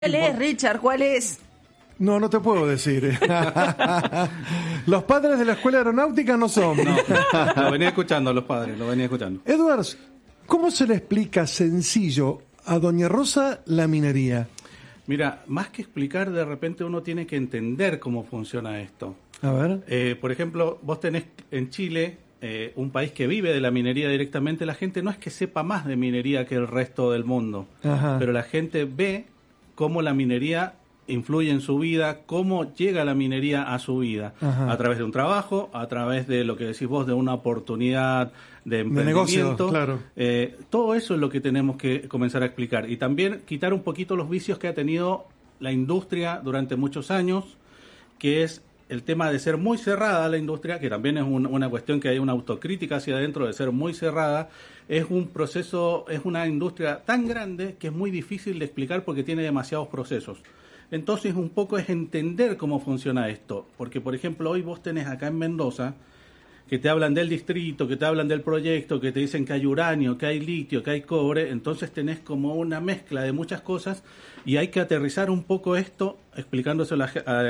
¿Cuál es, Richard? ¿Cuál es? No, no te puedo decir. Los padres de la escuela aeronáutica no son. No, lo venía escuchando los padres, lo venía escuchando. Edwards, ¿cómo se le explica sencillo a Doña Rosa la minería? Mira, más que explicar, de repente uno tiene que entender cómo funciona esto. A ver. Por ejemplo, vos tenés en Chile, un país que vive de la minería directamente. La gente no es que sepa más de minería que el resto del mundo, Ajá. pero la gente ve cómo la minería influye en su vida, cómo llega la minería a su vida, Ajá. a través de un trabajo, a través de lo que decís vos, de una oportunidad de emprendimiento. negocio, claro. Todo eso es lo que tenemos que comenzar a explicar. Y también quitar un poquito los vicios que ha tenido la industria durante muchos años, que es el tema de ser muy cerrada la industria, que también es una cuestión que hay una autocrítica hacia adentro de ser muy cerrada. Es un proceso, es una industria tan grande que es muy difícil de explicar porque tiene demasiados procesos. Entonces, un poco es entender cómo funciona esto. Porque, por ejemplo, hoy vos tenés acá en Mendoza que te hablan del distrito, que te hablan del proyecto, que te dicen que hay uranio, que hay litio, que hay cobre. Entonces tenés como una mezcla de muchas cosas y hay que aterrizar un poco esto, explicándole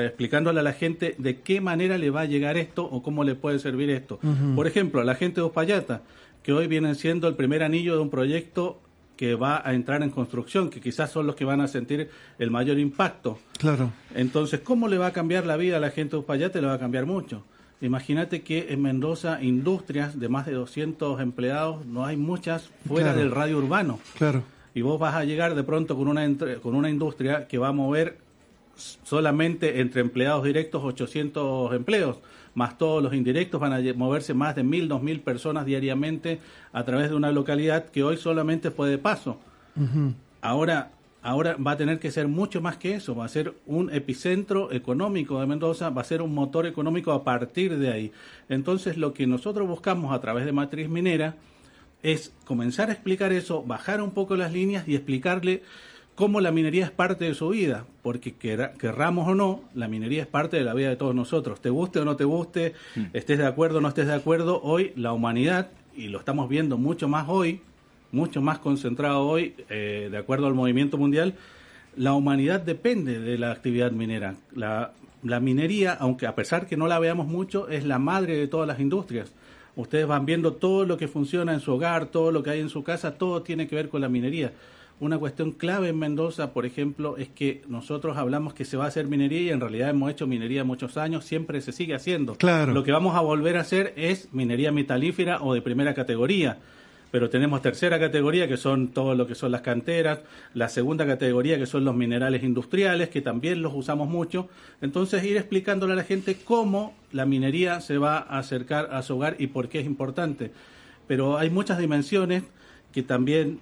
a la gente de qué manera le va a llegar esto o cómo le puede servir esto. Uh-huh. Por ejemplo, la gente de Uspallata, que hoy vienen siendo el primer anillo de un proyecto que va a entrar en construcción, que quizás son los que van a sentir el mayor impacto. Claro. Entonces, ¿cómo le va a cambiar la vida a la gente de Uspallata? Le va a cambiar mucho. Imagínate que en Mendoza, industrias de más de 200 empleados, no hay muchas fuera Claro. del radio urbano. Claro. Y vos vas a llegar de pronto con una industria que va a mover solamente entre empleados directos 800 empleos, más todos los indirectos. Van a moverse más de 1.000, 2.000 personas diariamente a través de una localidad que hoy solamente fue de paso. Uh-huh. Ahora va a tener que ser mucho más que eso, va a ser un epicentro económico de Mendoza, va a ser un motor económico a partir de ahí. Entonces, lo que nosotros buscamos a través de Matriz Minera es comenzar a explicar eso, bajar un poco las líneas y explicarle cómo la minería es parte de su vida, porque querramos o no, la minería es parte de la vida de todos nosotros. Te guste o no te guste, estés de acuerdo o no estés de acuerdo, hoy la humanidad, y lo estamos viendo mucho más hoy, mucho más concentrado hoy, de acuerdo al movimiento mundial, la humanidad depende de la actividad minera. La minería, aunque a pesar que no la veamos mucho, es la madre de todas las industrias. Ustedes van viendo todo lo que funciona en su hogar, todo lo que hay en su casa, todo tiene que ver con la minería. Una cuestión clave en Mendoza, por ejemplo, es que nosotros hablamos que se va a hacer minería y en realidad hemos hecho minería muchos años, siempre se sigue haciendo. Claro. Lo que vamos a volver a hacer es minería metalífera o de primera categoría. Pero tenemos tercera categoría, que son todo lo que son las canteras, la segunda categoría, que son los minerales industriales, que también los usamos mucho. Entonces, ir explicándole a la gente cómo la minería se va a acercar a su hogar y por qué es importante. Pero hay muchas dimensiones que también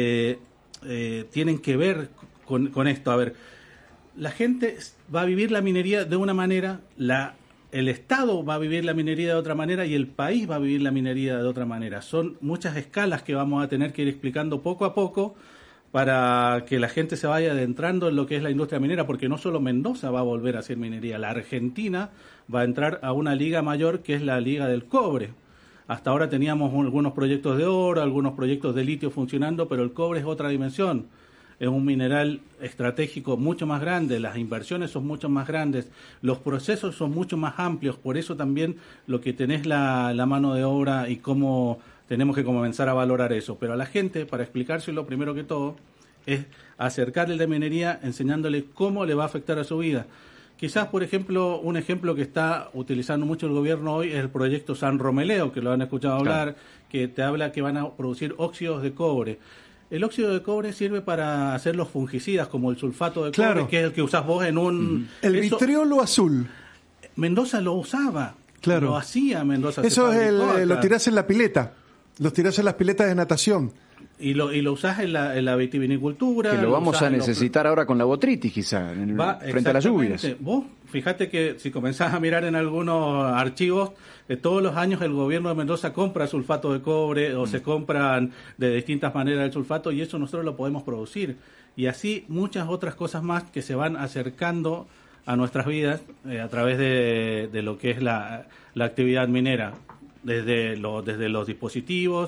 tienen que ver con esto. A ver, la gente va a vivir la minería de una manera, el Estado va a vivir la minería de otra manera y el país va a vivir la minería de otra manera. Son muchas escalas que vamos a tener que ir explicando poco a poco para que la gente se vaya adentrando en lo que es la industria minera, porque no solo Mendoza va a volver a hacer minería, la Argentina va a entrar a una liga mayor que es la liga del cobre. Hasta ahora teníamos algunos proyectos de oro, algunos proyectos de litio funcionando, pero el cobre es otra dimensión. Es un mineral estratégico mucho más grande, las inversiones son mucho más grandes, los procesos son mucho más amplios, por eso también lo que tenés la mano de obra y cómo tenemos que comenzar a valorar eso. Pero a la gente, para explicárselo primero que todo, es acercarle la minería enseñándole cómo le va a afectar a su vida. Quizás, por ejemplo, un ejemplo que está utilizando mucho el gobierno hoy es el proyecto San Romeleo, que lo han escuchado hablar, que te habla que van a producir óxidos de cobre. El óxido de cobre sirve para hacer los fungicidas, como el sulfato de cobre, que es el que usás vos en un... El vitriolo azul. Mendoza lo usaba, claro. Lo hacía Mendoza. Eso es lo tirás en la pileta, los tirás en las piletas de natación. Y lo usás en la vitivinicultura. Que lo vamos a necesitar ahora con la botritis, quizá, frente a las lluvias. Vos, fíjate que si comenzás a mirar en algunos archivos, todos los años el gobierno de Mendoza compra sulfato de cobre o se compran de distintas maneras el sulfato y eso nosotros lo podemos producir. Y así muchas otras cosas más que se van acercando a nuestras vidas a través de lo que es la actividad minera. Desde los dispositivos,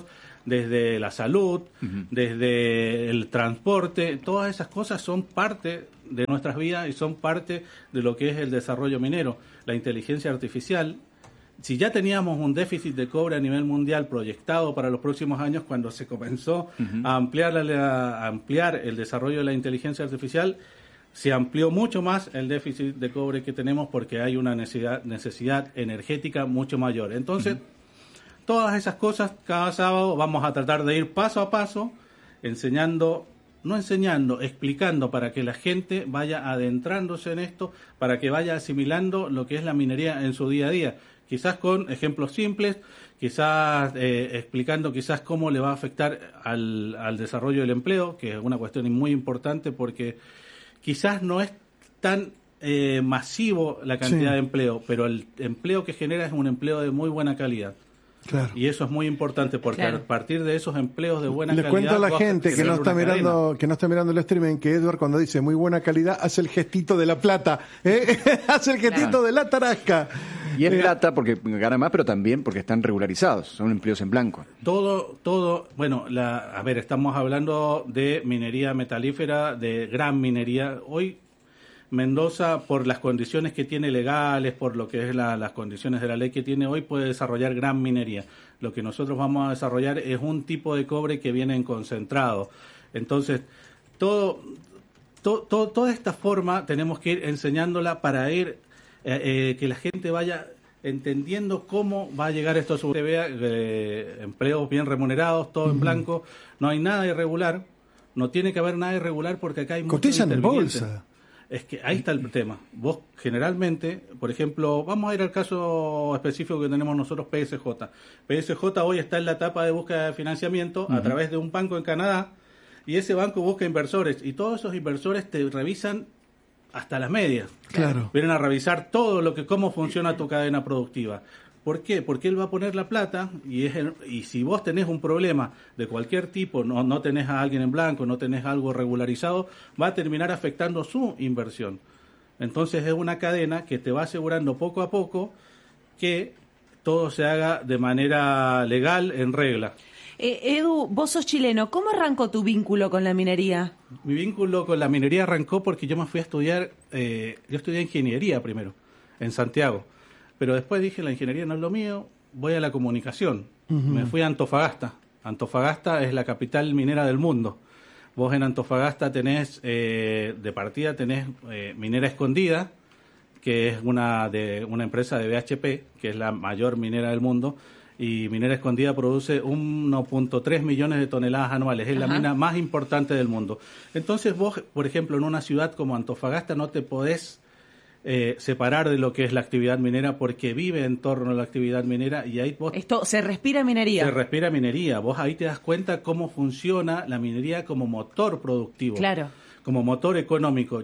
desde la salud, desde el transporte. Todas esas cosas son parte de nuestras vidas y son parte de lo que es el desarrollo minero. La inteligencia artificial. Si ya teníamos un déficit de cobre a nivel mundial proyectado para los próximos años, cuando se comenzó a ampliar el desarrollo de la inteligencia artificial, se amplió mucho más el déficit de cobre que tenemos porque hay una necesidad energética mucho mayor. Entonces, todas esas cosas, cada sábado vamos a tratar de ir paso a paso, explicando para que la gente vaya adentrándose en esto, para que vaya asimilando lo que es la minería en su día a día. Quizás con ejemplos simples, quizás explicando quizás cómo le va a afectar al desarrollo del empleo, que es una cuestión muy importante porque quizás no es tan masivo la cantidad de empleo, pero el empleo que genera es un empleo de muy buena calidad. Claro. Y eso es muy importante porque a partir de esos empleos de buena calidad... Le cuento a la gente que no está mirando el streaming que Edward, cuando dice muy buena calidad, hace el gestito de la plata, hace el gestito de la tarasca. Y es plata porque gana más, pero también porque están regularizados, son empleos en blanco. Todo, bueno, estamos hablando de minería metalífera, de gran minería. Hoy Mendoza, por las condiciones que tiene legales, por lo que es las condiciones de la ley que tiene hoy, puede desarrollar gran minería. Lo que nosotros vamos a desarrollar es un tipo de cobre que viene en concentrado. Entonces, toda esta forma tenemos que ir enseñándola para ir que la gente vaya entendiendo cómo va a llegar esto a su vea, empleos bien remunerados, todo en blanco, no hay nada irregular, no tiene que haber nada irregular porque acá hay muchos cotizan en intervinientes. bolsa. Es que ahí está el tema. Vos generalmente, por ejemplo, vamos a ir al caso específico que tenemos nosotros, PSJ. PSJ hoy está en la etapa de búsqueda de financiamiento a través de un banco en Canadá y ese banco busca inversores y todos esos inversores te revisan hasta las medias. Claro. Vienen a revisar todo cómo funciona tu cadena productiva. ¿Por qué? Porque él va a poner la plata y si vos tenés un problema de cualquier tipo, no tenés a alguien en blanco, no tenés algo regularizado, va a terminar afectando su inversión. Entonces es una cadena que te va asegurando poco a poco que todo se haga de manera legal, en regla. Edu, vos sos chileno, ¿cómo arrancó tu vínculo con la minería? Mi vínculo con la minería arrancó porque yo me fui a estudiar, yo estudié ingeniería primero, en Santiago. Pero después dije, la ingeniería no es lo mío, voy a la comunicación. Me fui a Antofagasta. Antofagasta es la capital minera del mundo. Vos en Antofagasta tenés, de partida tenés Minera Escondida, que es una empresa de BHP, que es la mayor minera del mundo, y Minera Escondida produce 1.3 millones de toneladas anuales. Es la mina más importante del mundo. Entonces vos, por ejemplo, en una ciudad como Antofagasta no te podés separar de lo que es la actividad minera porque vive en torno a la actividad minera y ahí vos... Esto, se respira minería. Se respira minería. Vos ahí te das cuenta cómo funciona la minería como motor productivo. Claro. Como motor económico.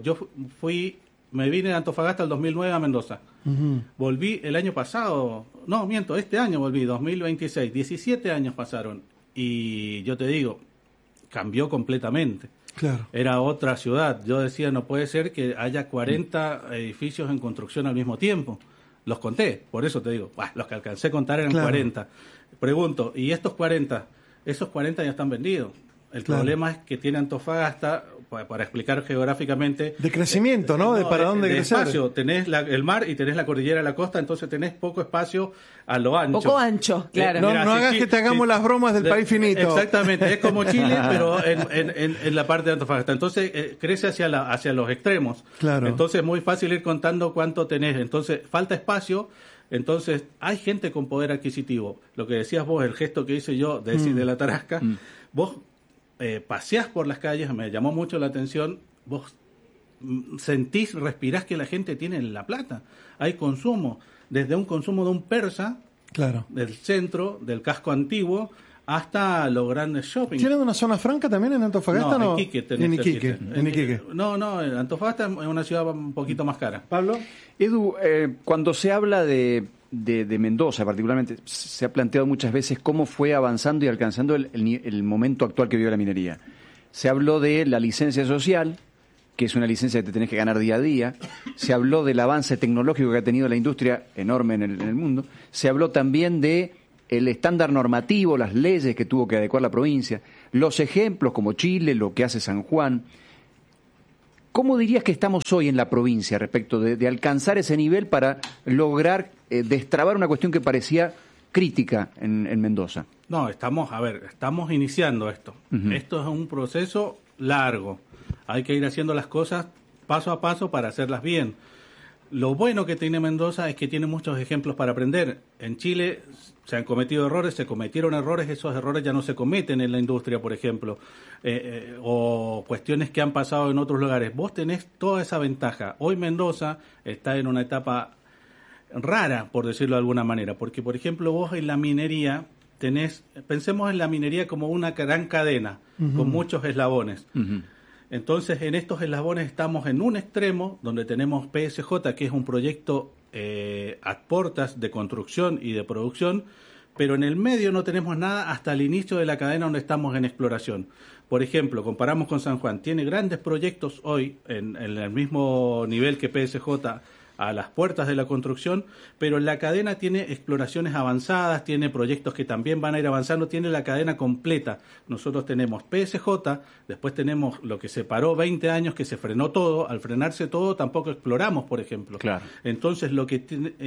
Me vine de Antofagasta el 2009 a Mendoza. Volví el año pasado, este año volví, 2026. 17 años pasaron y yo te digo, cambió completamente. Claro. Era otra ciudad. Yo decía, no puede ser que haya 40 edificios en construcción al mismo tiempo. Los conté, por eso te digo. Los que alcancé a contar eran 40. Pregunto, ¿y estos 40? Esos 40 ya están vendidos. El problema es que tiene Antofagasta, para explicar geográficamente... De crecimiento, ¿no? De para dónde crecer. Espacio. Tenés el mar y tenés la cordillera de la costa, entonces tenés poco espacio a lo ancho. Poco ancho, claro. No hagas que te hagamos las bromas del país finito. Exactamente, es como Chile, pero en la parte de Antofagasta. Entonces crece hacia los extremos. Claro. Entonces es muy fácil ir contando cuánto tenés. Entonces falta espacio. Entonces hay gente con poder adquisitivo. Lo que decías vos, el gesto que hice yo de decir de la tarasca, vos paseás por las calles, me llamó mucho la atención, vos sentís, respirás que la gente tiene la plata. Hay consumo, desde un consumo de un persa, del centro, del casco antiguo, hasta los grandes shopping. ¿Tienen una zona franca también en Antofagasta? No, en Iquique. En Iquique. No, Antofagasta es una ciudad un poquito más cara. Pablo. Edu, cuando se habla de Mendoza particularmente, se ha planteado muchas veces cómo fue avanzando y alcanzando el momento actual que vive la minería. Se habló de la licencia social, que es una licencia que te tenés que ganar día a día. Se habló del avance tecnológico que ha tenido la industria enorme en el mundo. Se habló también de el estándar normativo, las leyes que tuvo que adecuar la provincia, los ejemplos como Chile, lo que hace San Juan. ¿Cómo dirías que estamos hoy en la provincia respecto de alcanzar ese nivel para lograr destrabar una cuestión que parecía crítica en Mendoza? No, estamos iniciando esto. Esto es un proceso largo. Hay que ir haciendo las cosas paso a paso para hacerlas bien. Lo bueno que tiene Mendoza es que tiene muchos ejemplos para aprender. En Chile se han cometido errores, se cometieron errores, esos errores ya no se cometen en la industria, por ejemplo, o cuestiones que han pasado en otros lugares. Vos tenés toda esa ventaja. Hoy Mendoza está en una etapa rara, por decirlo de alguna manera, porque, por ejemplo, vos en la minería pensemos en la minería como una gran cadena, con muchos eslabones. Entonces, en estos eslabones estamos en un extremo, donde tenemos PSJ, que es un proyecto a portas de construcción y de producción, pero en el medio no tenemos nada hasta el inicio de la cadena donde estamos en exploración. Por ejemplo, comparamos con San Juan, tiene grandes proyectos hoy en el mismo nivel que PSJ, a las puertas de la construcción, pero la cadena tiene exploraciones avanzadas, tiene proyectos que también van a ir avanzando, tiene la cadena completa. Nosotros tenemos PSJ, después tenemos lo que se paró 20 años, que se frenó todo. Al frenarse todo, tampoco exploramos, por ejemplo. Claro. Entonces, lo que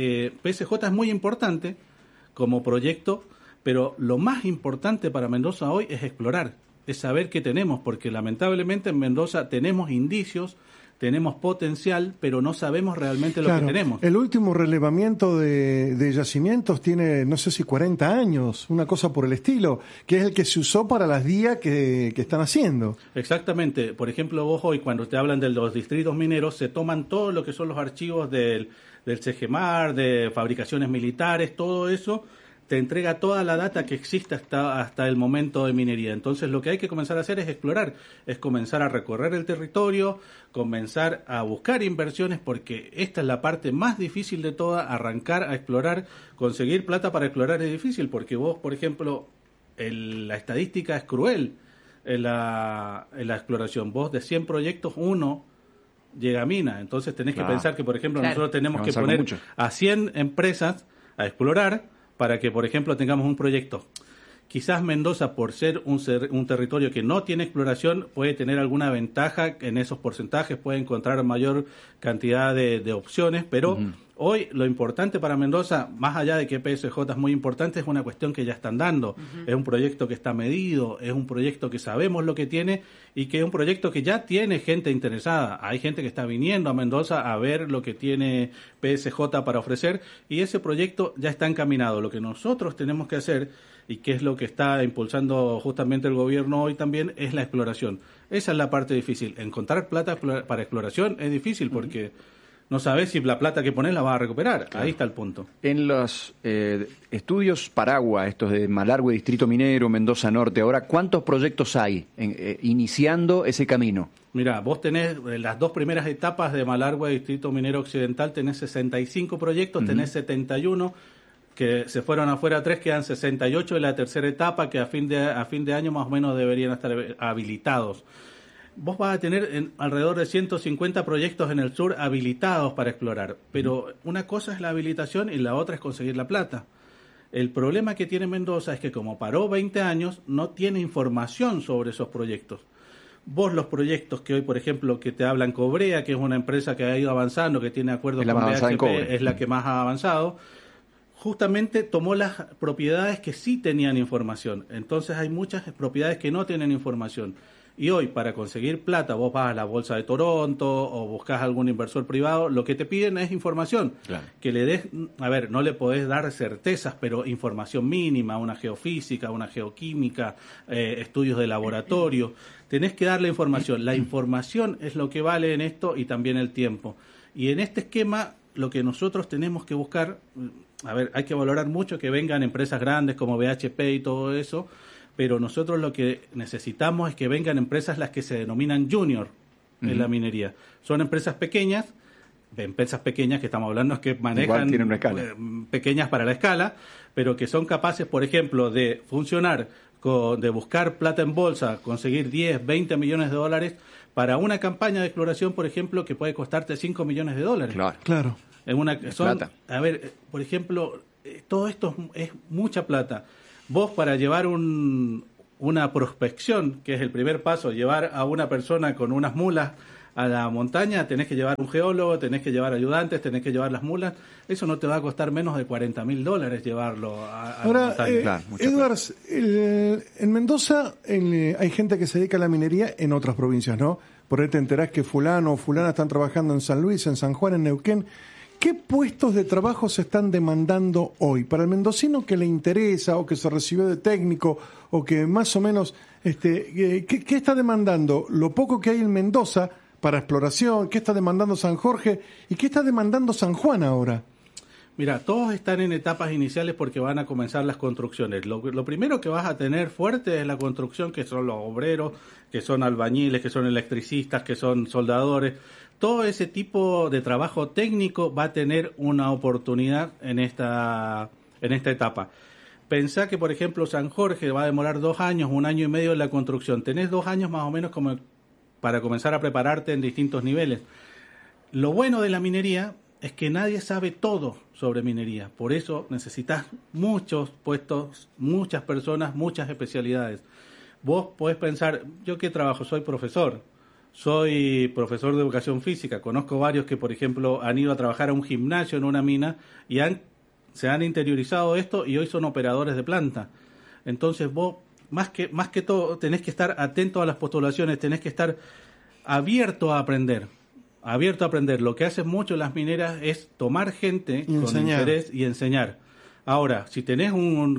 PSJ es muy importante como proyecto, pero lo más importante para Mendoza hoy es explorar, es saber qué tenemos, porque lamentablemente en Mendoza tenemos indicios, tenemos potencial, pero no sabemos realmente lo que tenemos. El último relevamiento de yacimientos tiene, no sé si 40 años, una cosa por el estilo, que es el que se usó para las vías que están haciendo. Exactamente. Por ejemplo, vos hoy, cuando te hablan de los distritos mineros, se toman todo lo que son los archivos del CGMAR, de fabricaciones militares, todo eso te entrega toda la data que existe hasta el momento de minería. Entonces, lo que hay que comenzar a hacer es explorar, es comenzar a recorrer el territorio, comenzar a buscar inversiones, porque esta es la parte más difícil de toda, arrancar a explorar. Conseguir plata para explorar es difícil, porque vos, por ejemplo, la estadística es cruel en la exploración. Vos, de 100 proyectos, uno llega a mina. Entonces, tenés que pensar que, por ejemplo, nosotros tenemos que poner a 100 empresas a explorar para que, por ejemplo, tengamos un proyecto. Quizás Mendoza, por ser un territorio que no tiene exploración, puede tener alguna ventaja en esos porcentajes, puede encontrar mayor cantidad de opciones, pero hoy lo importante para Mendoza, más allá de que PSJ es muy importante, es una cuestión que ya están dando. Es un proyecto que está medido, es un proyecto que sabemos lo que tiene y que es un proyecto que ya tiene gente interesada. Hay gente que está viniendo a Mendoza a ver lo que tiene PSJ para ofrecer y ese proyecto ya está encaminado. Lo que nosotros tenemos que hacer, y que es lo que está impulsando justamente el gobierno hoy también, es la exploración. Esa es la parte difícil. Encontrar plata para exploración es difícil porque no sabes si la plata que pones la vas a recuperar. Claro. Ahí está el punto. En los estudios Paragua, estos de Malargüe, Distrito Minero, Mendoza Norte, ahora, ¿cuántos proyectos hay iniciando ese camino? Mira, vos tenés las dos primeras etapas de Malargüe, Distrito Minero Occidental, tenés 65 proyectos, tenés 71 que se fueron afuera, 3 quedan 68 de la tercera etapa, que a fin de año más o menos deberían estar habilitados. Vos vas a tener alrededor de 150 proyectos en el sur habilitados para explorar, pero una cosa es la habilitación y la otra es conseguir la plata. El problema que tiene Mendoza es que como paró 20 años, no tiene información sobre esos proyectos. Vos los proyectos que hoy, por ejemplo, que te hablan Cobrea, que es una empresa que ha ido avanzando, que tiene acuerdos con BHP, es la que más ha avanzado, justamente tomó las propiedades que sí tenían información. Entonces hay muchas propiedades que no tienen información. Y hoy, para conseguir plata, vos vas a la Bolsa de Toronto o buscas algún inversor privado, lo que te piden es información. Claro. Que le des, no le podés dar certezas, pero información mínima, una geofísica, una geoquímica, estudios de laboratorio. Tenés que darle información. La información es lo que vale en esto y también el tiempo. Y en este esquema, lo que nosotros tenemos que buscar, hay que valorar mucho que vengan empresas grandes como BHP y todo eso, pero nosotros lo que necesitamos es que vengan empresas las que se denominan junior en la minería. Son empresas pequeñas que estamos hablando que manejan pequeñas para la escala, pero que son capaces, por ejemplo, de funcionar, de buscar plata en bolsa, conseguir 10, 20 millones de dólares para una campaña de exploración, por ejemplo, que puede costarte 5 millones de dólares. Claro. Por ejemplo, todo esto es mucha plata. Vos para llevar una prospección, que es el primer paso, llevar a una persona con unas mulas a la montaña, tenés que llevar un geólogo, tenés que llevar ayudantes, tenés que llevar las mulas. Eso no te va a costar menos de $40.000 llevarlo a Ahora, la montaña. Claro, mucha Edwards, en Mendoza hay gente que se dedica a la minería en otras provincias, ¿no? Por ahí te enterás que fulano o fulana están trabajando en San Luis, en San Juan, en Neuquén. ¿Qué puestos de trabajo se están demandando hoy? Para el mendocino que le interesa o que se recibió de técnico o que más o menos, ¿qué está demandando? Lo poco que hay en Mendoza para exploración, ¿qué está demandando San Jorge y qué está demandando San Juan ahora? Mira, todos están en etapas iniciales porque van a comenzar las construcciones. Lo primero que vas a tener fuerte es la construcción, que son los obreros, que son albañiles, que son electricistas, que son soldadores. Todo ese tipo de trabajo técnico va a tener una oportunidad en esta etapa. Pensá que, por ejemplo, San Jorge va a demorar 2 años, 1 año y medio en la construcción. Tenés 2 años más o menos como para comenzar a prepararte en distintos niveles. Lo bueno de la minería es que nadie sabe todo sobre minería. Por eso necesitas muchos puestos, muchas personas, muchas especialidades. Vos podés pensar, ¿yo qué trabajo? Soy profesor de educación física. Conozco varios que, por ejemplo, han ido a trabajar a un gimnasio en una mina y se han interiorizado esto y hoy son operadores de planta. Entonces vos, más que todo, tenés que estar atento a las postulaciones, tenés que estar abierto a aprender. Lo que hacen mucho las mineras es tomar gente con interés y enseñar. Ahora, si tenés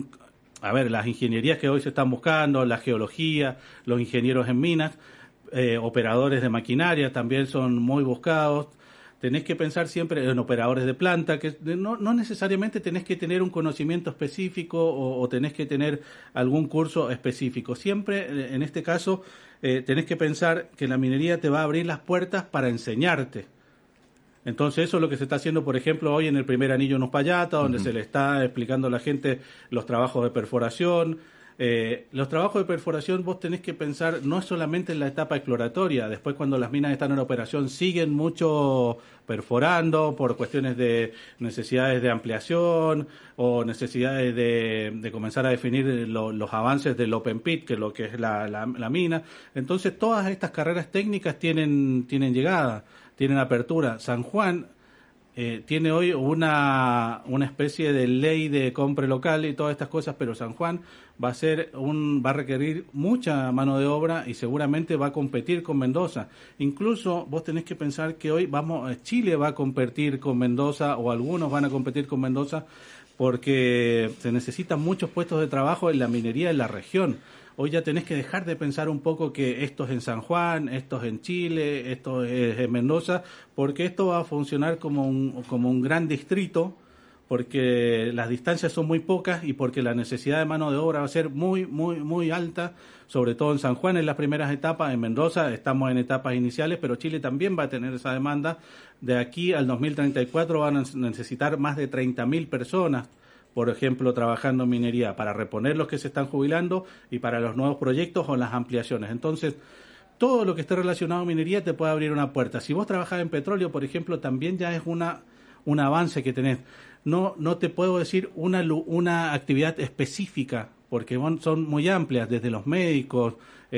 las ingenierías que hoy se están buscando, la geología, los ingenieros en minas, operadores de maquinaria también son muy buscados. Tenés que pensar siempre en operadores de planta, que no necesariamente tenés que tener un conocimiento específico o tenés que tener algún curso específico. Siempre, en este caso, tenés que pensar que la minería te va a abrir las puertas para enseñarte. Entonces eso es lo que se está haciendo, por ejemplo, hoy en el primer anillo en Uspallata, donde se le está explicando a la gente los trabajos de perforación. Los trabajos de perforación vos tenés que pensar no solamente en la etapa exploratoria, después cuando las minas están en operación siguen mucho perforando por cuestiones de necesidades de ampliación o necesidades de comenzar a definir los avances del open pit, que es lo que es la mina. Entonces todas estas carreras técnicas tienen llegada, tienen apertura. San Juan tiene hoy una especie de ley de compra local y todas estas cosas, pero San Juan va a requerir mucha mano de obra y seguramente va a competir con Mendoza. Incluso vos tenés que pensar que hoy Chile va a competir con Mendoza o algunos van a competir con Mendoza porque se necesitan muchos puestos de trabajo en la minería en la región. Hoy ya tenés que dejar de pensar un poco que esto es en San Juan, esto es en Chile, esto es en Mendoza, porque esto va a funcionar como un gran distrito, porque las distancias son muy pocas y porque la necesidad de mano de obra va a ser muy, muy, muy alta, sobre todo en San Juan en las primeras etapas, en Mendoza estamos en etapas iniciales, pero Chile también va a tener esa demanda. De aquí al 2034 van a necesitar más de 30.000 personas, por ejemplo, trabajando en minería, para reponer los que se están jubilando y para los nuevos proyectos o las ampliaciones. Entonces, todo lo que esté relacionado a minería te puede abrir una puerta. Si vos trabajás en petróleo, por ejemplo, también ya es un avance que tenés. No te puedo decir una actividad específica, porque son muy amplias, desde los médicos,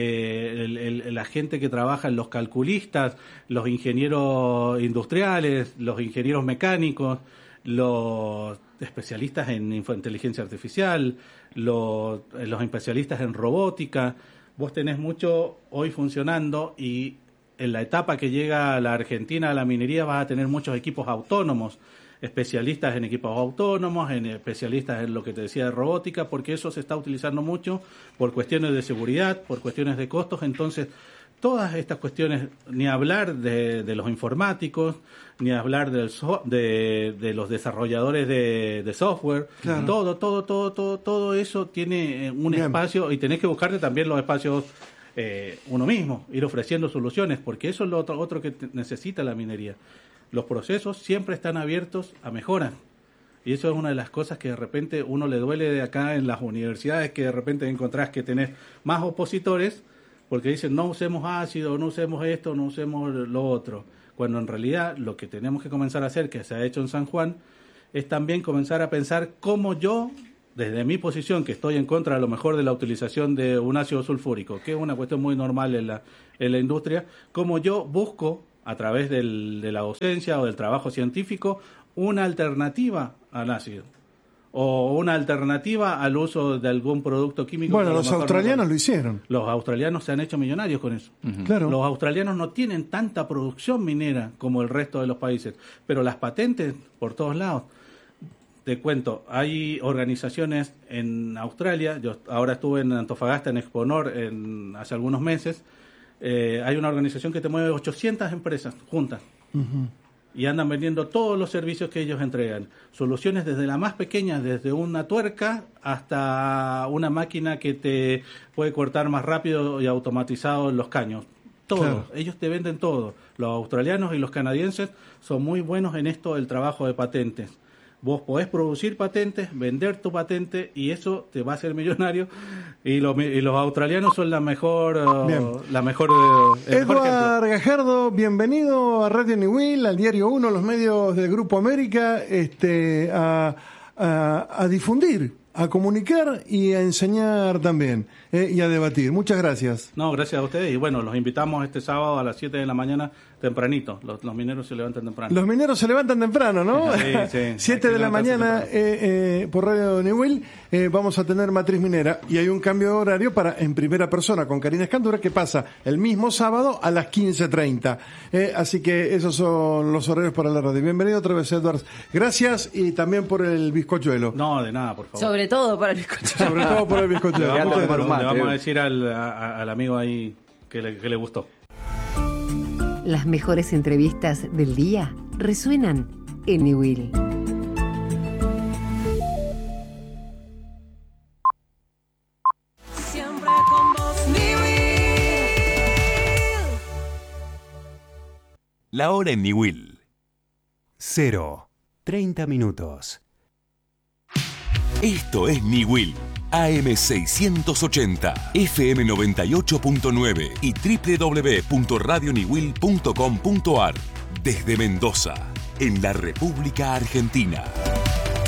la gente que trabaja en los calculistas, los ingenieros industriales, los ingenieros mecánicos, los especialistas en inteligencia artificial, los especialistas en robótica. Vos tenés mucho hoy funcionando y en la etapa que llega la Argentina a la minería vas a tener muchos equipos autónomos, especialistas en equipos autónomos, especialistas en lo que te decía de robótica, porque eso se está utilizando mucho por cuestiones de seguridad, por cuestiones de costos. Entonces, todas estas cuestiones, ni hablar de los informáticos, ni hablar de los desarrolladores de software, claro. Todo eso tiene un espacio y tenés que buscarte también los espacios uno mismo, ir ofreciendo soluciones, porque eso es lo otro que necesita la minería. Los procesos siempre están abiertos a mejoras. Y eso es una de las cosas que de repente uno le duele de acá en las universidades, que de repente encontrás que tenés más opositores, porque dicen no usemos ácido, no usemos esto, no usemos lo otro. Cuando en realidad lo que tenemos que comenzar a hacer, que se ha hecho en San Juan, es también comenzar a pensar cómo yo, desde mi posición, que estoy en contra a lo mejor de la utilización de un ácido sulfúrico, que es una cuestión muy normal en la industria, cómo yo busco, a través de la docencia o del trabajo científico, una alternativa al ácido o una alternativa al uso de algún producto químico. Bueno, los australianos lo hicieron. Los australianos se han hecho millonarios con eso. Claro. Los australianos no tienen tanta producción minera como el resto de los países, pero las patentes por todos lados. Te cuento, hay organizaciones en Australia, yo ahora estuve en Antofagasta, en Exponor, hace algunos meses, hay una organización que te mueve 800 empresas juntas. Y andan vendiendo todos los servicios que ellos entregan. Soluciones desde la más pequeña, desde una tuerca hasta una máquina que te puede cortar más rápido y automatizado los caños. Todo. Claro. Ellos te venden todo. Los australianos y los canadienses son muy buenos en esto del trabajo de patentes. Vos podés producir patentes, vender tu patente y eso te va a hacer millonario. Y los australianos son la mejor Eduard Gajardo, bienvenido a Radio Niwil, al Diario 1, los medios del Grupo América, a difundir, a comunicar y a enseñar también, y a debatir. Muchas gracias. No, gracias a ustedes. Y bueno, los invitamos este sábado a las 7 de la mañana tempranito. Los mineros se levantan temprano. Los mineros se levantan temprano, ¿no? Sí. 7 de la mañana por Radio Niwil vamos a tener Matriz Minera. Y hay un cambio de horario para En Primera Persona con Karina Escandura, que pasa el mismo sábado a las 15:30. Así que esos son los horarios para la radio. Bienvenido otra vez, Eduard. Gracias y también por el bizcochuelo. No, de nada, por favor. Sobre todo por el bizcochuelo. Sobre todo por el bizcochuelo. Le vamos a decir al amigo ahí que le gustó. Las mejores entrevistas del día resuenan en Niwil. Siempre con vos, Niwil. La hora en Niwil. 0:30 minutos. Esto es Niwil. AM680, FM 98.9 y www.radioniwil.com.ar. Desde Mendoza, en la República Argentina.